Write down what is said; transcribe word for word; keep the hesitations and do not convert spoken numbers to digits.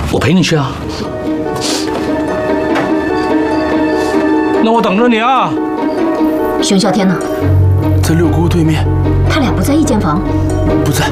我陪你去啊。那我等着你啊。 熊啸天呢？ 在六姑对面。 他俩不在一间房？ 不在。